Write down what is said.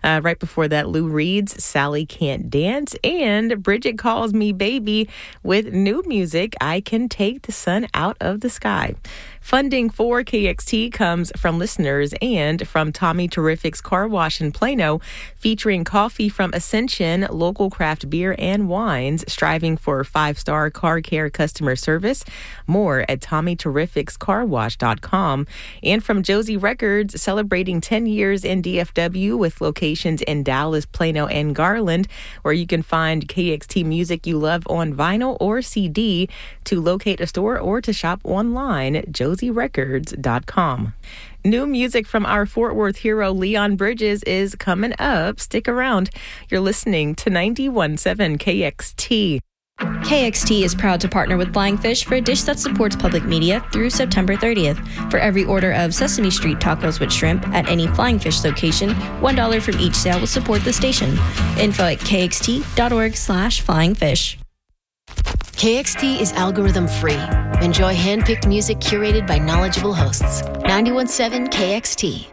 Right before that, Lou Reed's Sally Can't Dance, and Bridget Calls Me Baby with new music, I Can Take the Sun Out of the Sky. Funding for KXT comes from listeners and from Tommy Terrific's Car Wash in Plano, featuring coffee from Ascension, local craft beer and wines, striving for 5-star car care customer service. More at TommyTerrificsCarWash.com. And from Josie Records, celebrating 10 years in DFW with locations in Dallas, Plano, and Garland, where you can find KXT music you love on vinyl or CD. To locate a store or to shop online, JosieRecords.com. New music from our Fort Worth hero Leon Bridges is coming up. Stick around. You're listening to 91.7 KXT. KXT is proud to partner with Flying Fish for a dish that supports public media through September 30th. For every order of Sesame Street tacos with shrimp at any Flying Fish location, $1 from each sale will support the station. Info at kxt.org/flyingfish. KXT is algorithm free. Enjoy hand-picked music curated by knowledgeable hosts. 91.7 KXT.